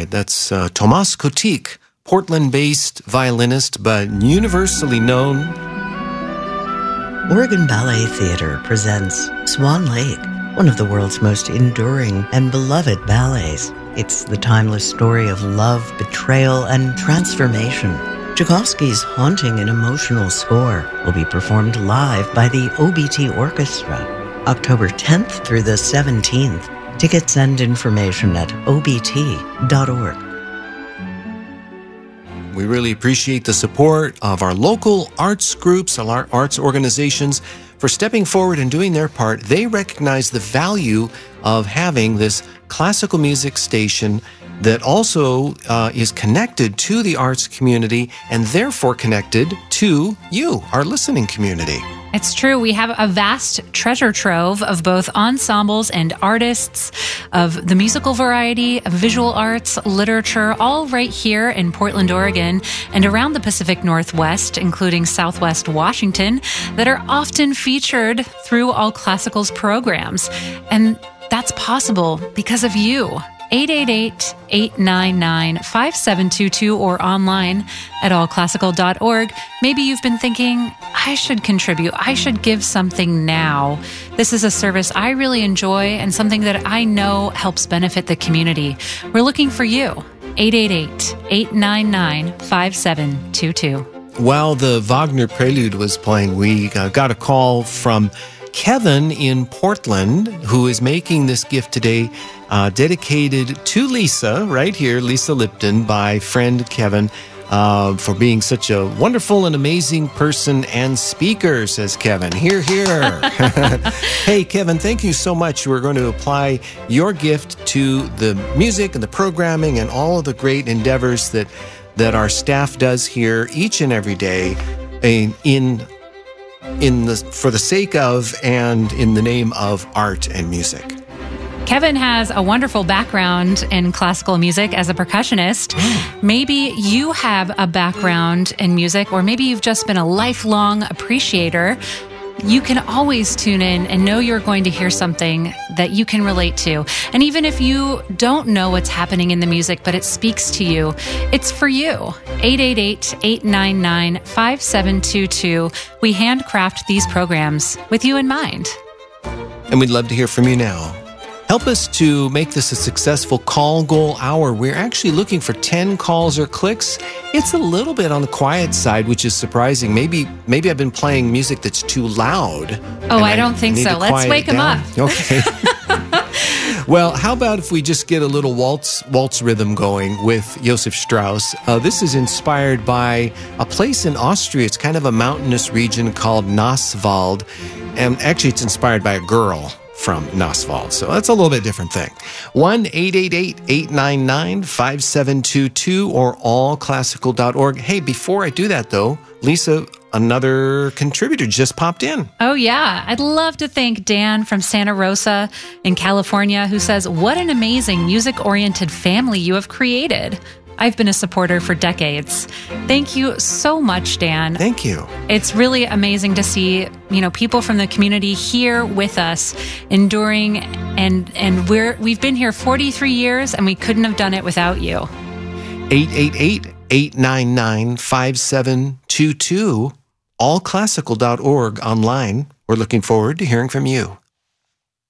right. That's Tomas Kotik, Portland-based violinist, but universally known. Oregon Ballet Theatre presents Swan Lake, one of the world's most enduring and beloved ballets. It's the timeless story of love, betrayal, and transformation. Tchaikovsky's haunting and emotional score will be performed live by the OBT Orchestra, October 10th through the 17th. Tickets and information at obt.org. We really appreciate the support of our local arts groups, our arts organizations, for stepping forward and doing their part. They recognize the value of having this classical music station that also is connected to the arts community and therefore connected to you, our listening community. It's true. We have a vast treasure trove of both ensembles and artists, of the musical variety, of visual arts, literature, all right here in Portland, Oregon, and around the Pacific Northwest, including Southwest Washington, that are often featured through All Classical's programs. And that's possible because of you. 888-899-5722 or online at allclassical.org. Maybe you've been thinking, I should contribute. I should give something now. This is a service I really enjoy and something that I know helps benefit the community. We're looking for you. 888-899-5722. While the Wagner Prelude was playing, we got a call from Kevin in Portland, who is making this gift today dedicated to Lisa, right here, Lisa Lipton, by friend Kevin, for being such a wonderful and amazing person and speaker, says Kevin. Hear, hear. Hey, Kevin, thank you so much. We're going to apply your gift to the music and the programming and all of the great endeavors that our staff does here each and every day for the sake of and in the name of art and music. Kevin has a wonderful background in classical music as a percussionist. Maybe you have a background in music, or maybe you've just been a lifelong appreciator. You can always tune in and know you're going to hear something that you can relate to. And even if you don't know what's happening in the music, but it speaks to you, it's for you. 888-899-5722. We handcraft these programs with you in mind. And we'd love to hear from you now. Help us to make this a successful call goal hour. We're actually looking for 10 calls or clicks. It's a little bit on the quiet side, which is surprising. Maybe I've been playing music that's too loud. Oh, I don't think so. Let's wake them up. Okay. Well, how about if we just get a little waltz rhythm going with Josef Strauss? This is inspired by a place in Austria. It's kind of a mountainous region called Nasswald. And actually, it's inspired by a girl from Nasswald. So that's a little bit different thing. 1-888-899-5722 or allclassical.org. Hey, before I do that, though, Lisa, another contributor just popped in. Oh, yeah. I'd love to thank Dan from Santa Rosa in California, who says, what an amazing music-oriented family you have created. I've been a supporter for decades. Thank you so much, Dan. Thank you. It's really amazing to see, people from the community here with us, enduring, and we've been here 43 years, and we couldn't have done it without you. 888-899-5722, allclassical.org online. We're looking forward to hearing from you.